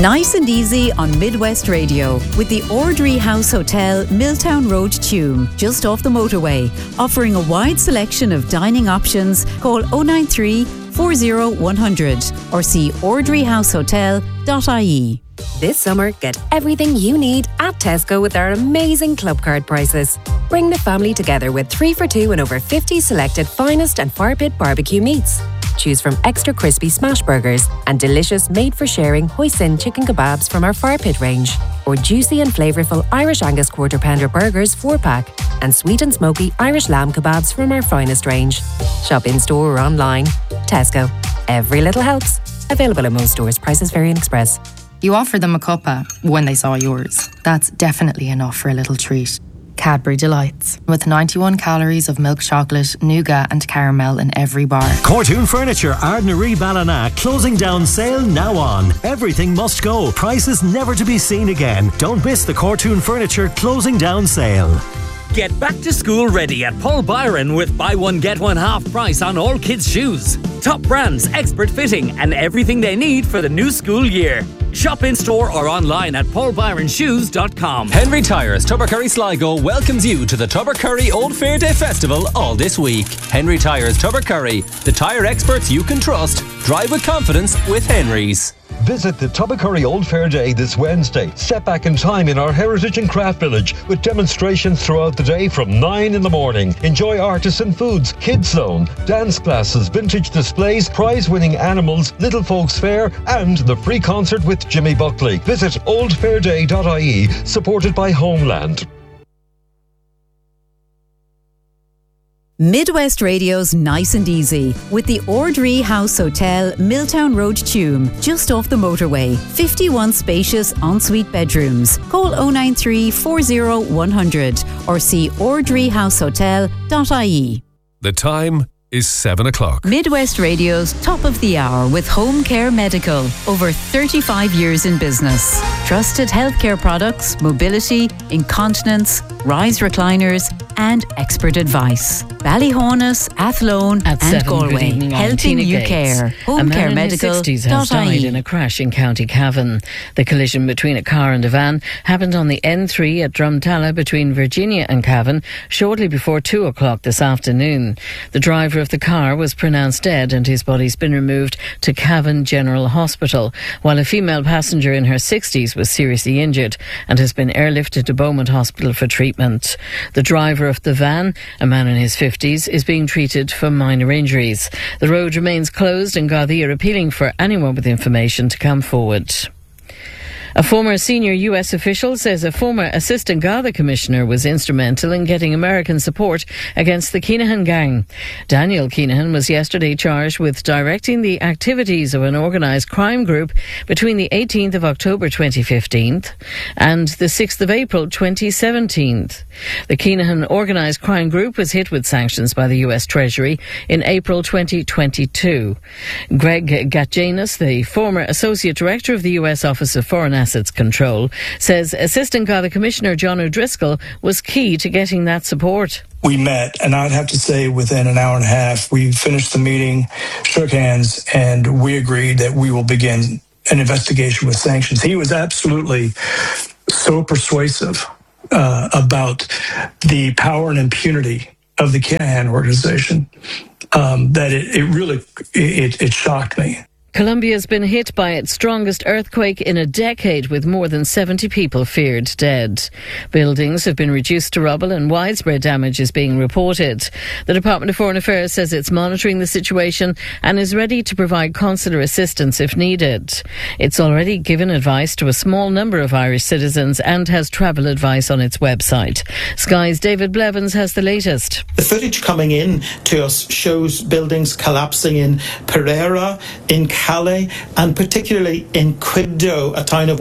Nice and easy on Midwest Radio with the Ordry House Hotel, Milltown Road, Tuam, just off the motorway. Offering a wide selection of dining options. Call 093 40 100 or see ordryhousehotel.ie. This summer, get everything you need at Tesco with our amazing club card prices. Bring the family together with 3 for 2 and over 50 selected finest and fire pit barbecue meats. Choose from extra crispy smash burgers and delicious made-for-sharing hoisin chicken kebabs from our fire pit range, or juicy and flavourful Irish Angus quarter pounder burgers 4-pack, and sweet and smoky Irish lamb kebabs from our finest range. Shop in-store or online. Tesco. Every little helps. Available in most stores. Prices vary in Express. You offered them a cuppa when they saw yours. That's definitely enough for a little treat. Cadbury Delights, with 91 calories of milk chocolate, nougat and caramel in every bar. Cortoon Furniture, Ardnaree Ballina, closing down sale now on. Everything must go, prices never to be seen again. Don't miss the Cortoon Furniture closing down sale. Get back to school ready at Paul Byron with buy one get one half price on all kids' shoes. Top brands, expert fitting and everything they need for the new school year. Shop in store or online at paulbyronshoes.com. Henry Tyres, Tubbercurry Sligo welcomes you to the Tubbercurry Old Fair Day Festival all this week. Henry Tyres Tubbercurry, the tyre experts you can trust. Drive with confidence with Henry's. Visit the Tubbercurry Old Fair Day this Wednesday. Step back in time in our Heritage and Craft Village with demonstrations throughout the day from 9 in the morning. Enjoy artisan foods, kids zone, dance classes, vintage displays, prize-winning animals, Little Folks Fair and the free concert with Jimmy Buckley. Visit oldfairday.ie, supported by Homeland. Midwest Radio's Nice and Easy with the Ordry House Hotel, Milltown Road, Tuam, just off the motorway. 51 spacious ensuite bedrooms. Call 093 40 100 or see ordryhousehotel.ie. The time is 7 o'clock. Midwest Radio's Top of the Hour with Home Care Medical. Over 35 years in business. Trusted healthcare products, mobility, incontinence, rise recliners and expert advice. Ballyhonus, Athlone and Galway. Helping you care. Home Care Medical. A man in his 60s has died in a crash in County Cavan. The collision between a car and a van happened on the N3 at Drumtalla between Virginia and Cavan shortly before 2 o'clock this afternoon. The driver of the car was pronounced dead and his body's been removed to Cavan General Hospital, while a female passenger in her 60s was seriously injured and has been airlifted to Beaumont Hospital for treatment. The driver of the van, a man in his 50s, is being treated for minor injuries. The road remains closed and Gardaí are appealing for anyone with information to come forward. A former senior US official says a former assistant Garda commissioner was instrumental in getting American support against the Kinahan gang. Daniel Kinahan was yesterday charged with directing the activities of an organised crime group between the 18th of October 2015 and the 6th of April 2017. The Kinahan organised crime group was hit with sanctions by the US Treasury in April 2022. Greg Gatjanis, the former associate director of the US Office of Foreign Assets Control, says Assistant Garda Commissioner John O'Driscoll was key to getting that support. We met, and I'd have to say within an hour and a half, we finished the meeting, shook hands, and we agreed that we will begin an investigation with sanctions. He was absolutely so persuasive about the power and impunity of the Kinahan organization that it really shocked me. Colombia's been hit by its strongest earthquake in a decade, with more than 70 people feared dead. Buildings have been reduced to rubble and widespread damage is being reported. The Department of Foreign Affairs says it's monitoring the situation and is ready to provide consular assistance if needed. It's already given advice to a small number of Irish citizens and has travel advice on its website. Sky's David Blevins has the latest. The footage coming in to us shows buildings collapsing in Pereira, in Calais, and particularly in Quibdó, a town of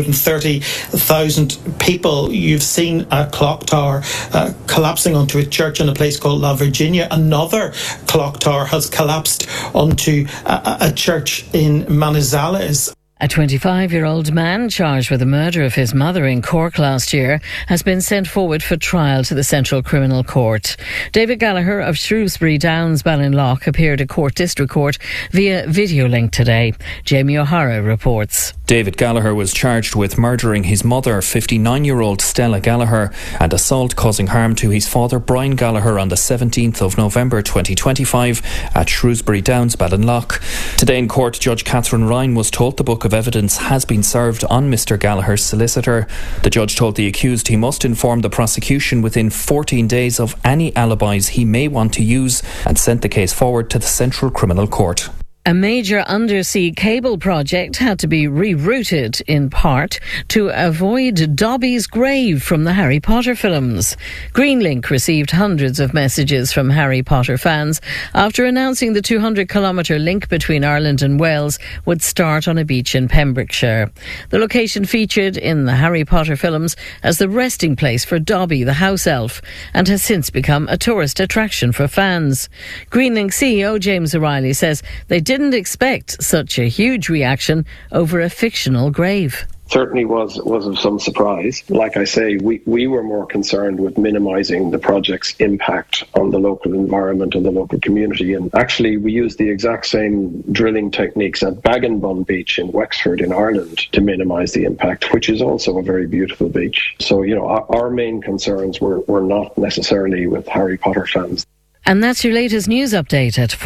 130,000 people. You've seen a clock tower collapsing onto a church in a place called La Virginia. Another clock tower has collapsed onto a church in Manizales. A 25-year-old man charged with the murder of his mother in Cork last year has been sent forward for trial to the Central Criminal Court. David Gallagher of Shrewsbury Downs, Ballinlough, appeared at Court District Court via video link today. Jamie O'Hara reports. David Gallagher was charged with murdering his mother, 59-year-old Stella Gallagher, and assault causing harm to his father, Brian Gallagher, on the 17th of November 2025 at Shrewsbury Downs, Ballinlough. Today in court, Judge Catherine Ryan was told the book of evidence has been served on Mr Gallagher's solicitor. The judge told the accused he must inform the prosecution within 14 days of any alibis he may want to use, and sent the case forward to the Central Criminal Court. A major undersea cable project had to be rerouted in part to avoid Dobby's grave from the Harry Potter films. Greenlink received hundreds of messages from Harry Potter fans after announcing the 200-kilometre link between Ireland and Wales would start on a beach in Pembrokeshire. The location featured in the Harry Potter films as the resting place for Dobby, the house elf, and has since become a tourist attraction for fans. Greenlink CEO James O'Reilly says they didn't expect such a huge reaction over a fictional grave. Certainly was of some surprise. Like I say, we were more concerned with minimising the project's impact on the local environment and the local community. And actually, we used the exact same drilling techniques at Baginbun Beach in Wexford in Ireland to minimise the impact, which is also a very beautiful beach. So, you know, our main concerns were not necessarily with Harry Potter fans. And that's your latest news update at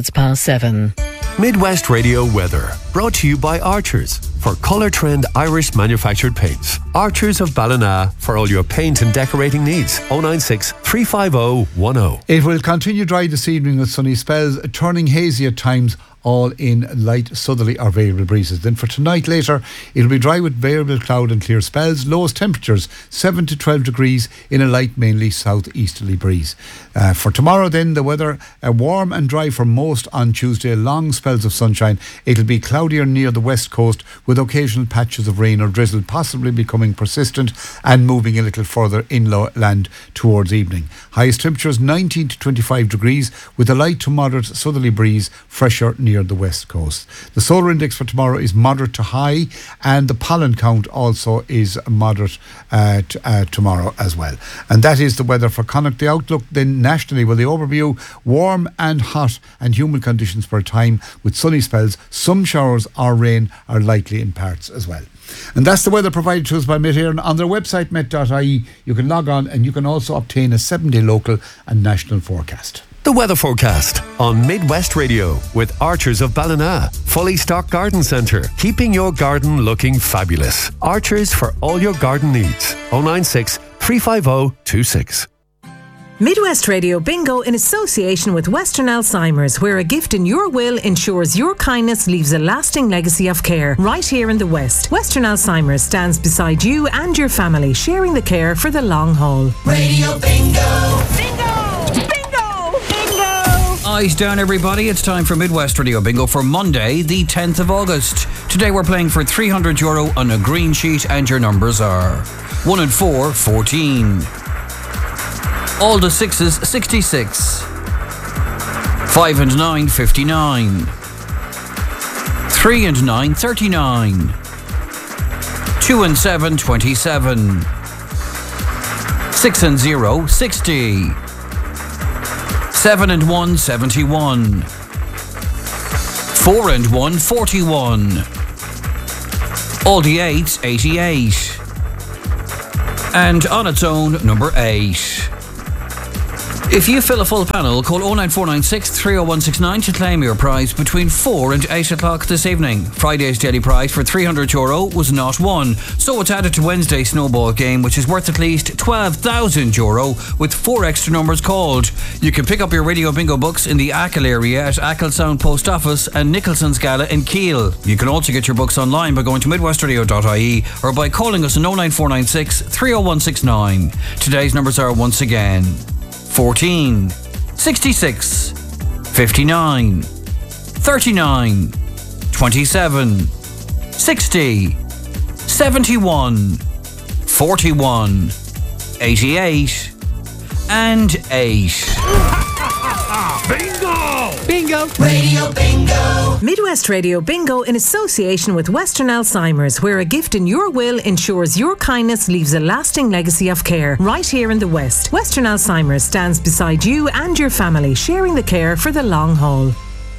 7:04. Midwest Radio weather, brought to you by Archers for Colour Trend Irish manufactured paints. Archers of Ballina for all your paint and decorating needs. 096 350 10. It will continue dry this evening with sunny spells, turning hazy at times, all in light southerly or variable breezes. Then for tonight later, it'll be dry with variable cloud and clear spells. Lowest temperatures 7 to 12 degrees in a light, mainly southeasterly breeze. For tomorrow then, the weather warm and dry for most on Tuesday. Long spells of sunshine. It'll be cloudier near the west coast with occasional patches of rain or drizzle possibly becoming persistent and moving a little further inland towards evening. Highest temperatures 19 to 25 degrees with a light to moderate southerly breeze, fresher near the west coast. The solar index for tomorrow is moderate to high, and the pollen count also is moderate tomorrow as well. And that is the weather for Connacht. The outlook then nationally, well, the overview: warm and hot and humid conditions for a time with sunny spells. Some showers or rain are likely in parts as well. And that's the weather provided to us by Met Éireann. On their website, met.ie, you can log on and you can also obtain a 7-day local and national forecast. The weather forecast on Midwest Radio with Archers of Ballina. Fully stocked garden centre, keeping your garden looking fabulous. Archers for all your garden needs. 096 350 26. Midwest Radio Bingo in association with Western Alzheimer's, where a gift in your will ensures your kindness leaves a lasting legacy of care right here in the West. Western Alzheimer's stands beside you and your family, sharing the care for the long haul. Radio Bingo! Eyes down, everybody. It's time for Midwest Radio Bingo for Monday, the 10th of August. Today we're playing for €300 on a green sheet, and your numbers are 1 and 4, 14. All the 6s, 66. 5 and 9, 59. 3 and 9, 39. 2 and 7, 27. 6 and 0, 60. 7 and 1, 71. 4 and 1, 41. All the 8s, 88. And on its own, number 8. If you fill a full panel, call 09496 30169 to claim your prize between 4 and 8 o'clock this evening. Friday's daily prize for €300 was not won, so it's added to Wednesday's snowball game, which is worth at least €12,000 with 4 extra numbers called. You can pick up your Radio Bingo books in the Achill area at Achill Post Office and Nicholson's Gala in Keele. You can also get your books online by going to midwestradio.ie or by calling us on 09496 30169. Today's numbers are once again 14, 66, 59, 39, 27, 60, 71, 41, 88, and 8. Bingo! Bingo! Bingo. Radio Bingo. Midwest Radio Bingo in association with Western Alzheimer's, where a gift in your will ensures your kindness leaves a lasting legacy of care. Right here in the West, Western Alzheimer's stands beside you and your family, sharing the care for the long haul.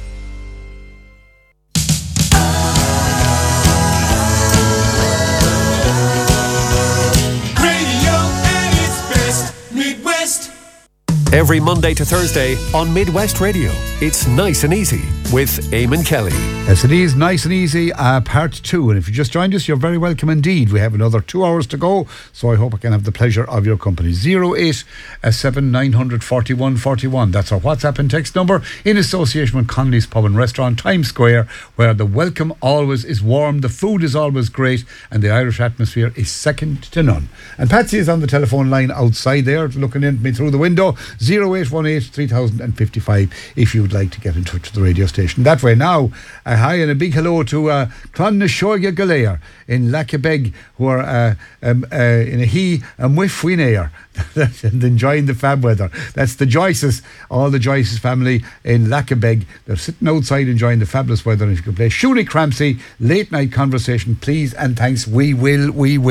Every Monday to Thursday on Midwest Radio, it's Nice and Easy with Eamon Kelly. Yes, it is Nice and Easy, part 2. And if you just joined us, you're very welcome indeed. We have another 2 hours to go, so I hope I can have the pleasure of your company. 087 900 41 41. That's our WhatsApp and text number, in association with Connolly's Pub and Restaurant, Times Square, where the welcome always is warm, the food is always great, and the Irish atmosphere is second to none. And Patsy is on the telephone line outside there, looking in at me through the window. 0818 3055 if you would like to get in touch with the radio station that way. Now, hi and a big hello to Clonashoya Galea in Lackabeg, who are in a he and with Winair and enjoying the fab weather. That's the Joyces, all the Joyces family in Lackabeg. They're sitting outside enjoying the fabulous weather. And if you could play Shuli Crampsey, Late Night Conversation, please and thanks. We will.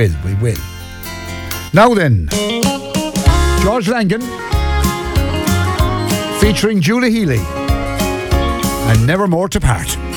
Now then, George Langan featuring Julie Healy and Never More to Part.